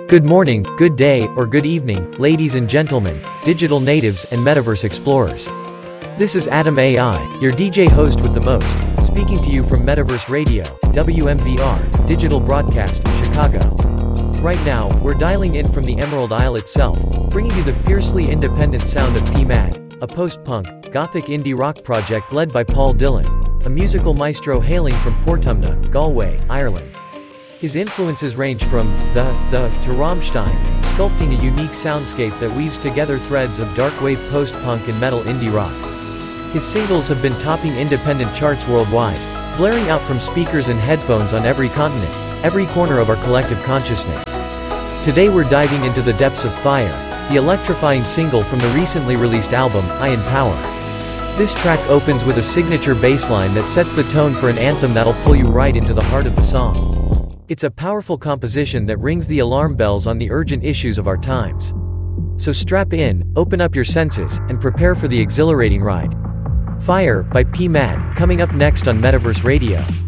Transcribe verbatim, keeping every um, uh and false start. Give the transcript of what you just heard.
Good morning, good day, or good evening, ladies and gentlemen, digital natives and metaverse explorers. This is Adam A I, your D J host with the most, speaking to you from Metaverse Radio, W M V R, Digital Broadcast, Chicago. Right now, we're dialing in from the Emerald Isle itself, bringing you the fiercely independent sound of P M A D, a post-punk, gothic indie rock project led by Paul Dillon, a musical maestro hailing from Portumna, Galway, Ireland. His influences range from the, the, to Rammstein, sculpting a unique soundscape that weaves together threads of dark wave post-punk and metal indie rock. His singles have been topping independent charts worldwide, blaring out from speakers and headphones on every continent, every corner of our collective consciousness. Today we're diving into the depths of Fire, the electrifying single from the recently released album, Iron Power. This track opens with a signature bass line that sets the tone for an anthem that'll pull you right into the heart of the song. It's a powerful composition that rings the alarm bells on the urgent issues of our times. So strap in, open up your senses, and prepare for the exhilarating ride. Fire, by P M A D, coming up next on Metaverse Radio.